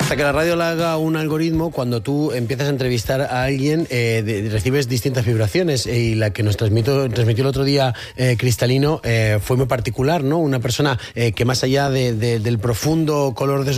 hasta que la radio la haga un algoritmo, cuando tú empiezas a entrevistar a alguien, recibes distintas vibraciones, y la que nos transmitió el otro día Cristalino fue muy particular, ¿no? Una persona que más allá del profundo color de